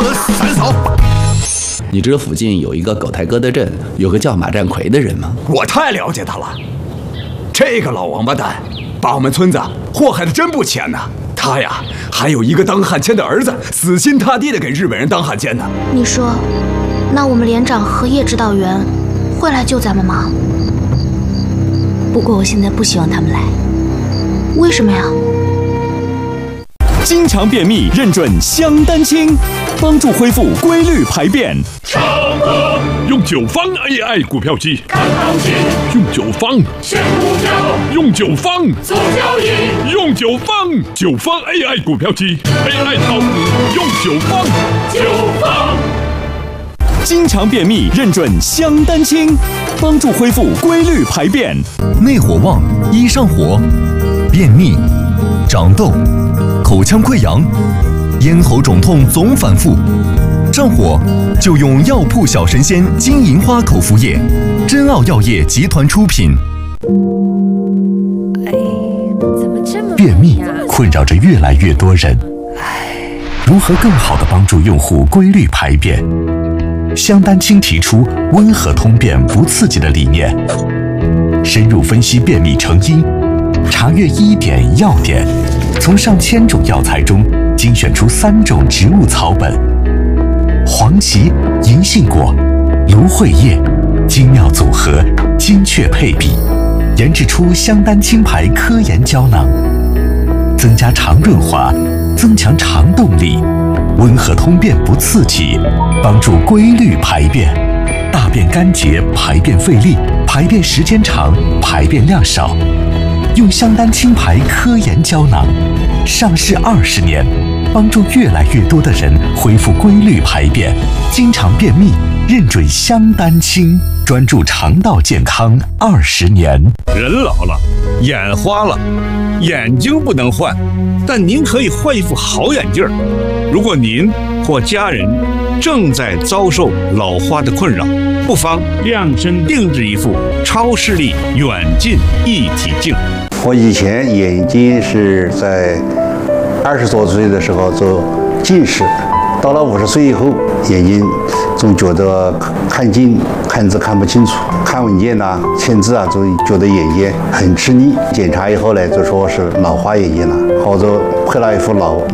三嫂。 你知道附近有一个狗抬疙瘩镇，有个叫马占奎的人吗？ 我太了解他了，这个老王八蛋把我们村子祸害的真不浅呐。他呀，还有一个当汉奸的儿子，死心塌地的给日本人当汉奸呢。 你说，那我们连长和叶指导员会来救咱们吗？不过我现在不希望他们来。为什么呀？ 经常便秘认准香丹清，帮助恢复规律排便。 长歌用9方 AI 股票机，看行情；用9方选股票，用9方做交易；用9方9方 AI 股票机 ，AI 炒股用9方9方。 经常便秘认准香丹清，帮助恢复规律排便。 内火旺，一上火，便秘、长痘、口腔溃疡、咽喉肿痛总反复，上火就用药铺小神仙金银花口服液，珍奥药业集团出品。便秘困扰着越来越多人，如何更好地帮助用户规律排便？香丹清提出温和通便不刺激的理念，深入分析便秘成因，查阅医典药典，从上千种药材中精选出3种植物草本，黄芪、银杏果、芦荟叶，精妙组合，精确配比，研制出香丹清牌科研胶囊，增加肠润滑，增强肠动力，温和通便不刺激，帮助规律排便，大便干结，排便费力，排便时间长，排便量少。用香丹清牌科研胶囊，上市20年，帮助越来越多的人恢复规律排便。经常便秘，认准香丹清，专注肠道健康20年。 人老了，眼花了，眼睛不能换，但您可以换一副好眼镜。如果您或家人正在遭受老花的困扰，不妨量身定制一副超视力远近一体镜。 我以前眼睛是在20多岁的时候做近视，到了50岁以后，眼睛总觉得看近看字看不清楚，看文件呐、签字啊，总觉得眼睛很吃力。检查以后呢，就说是老花眼睛了，或者配了一副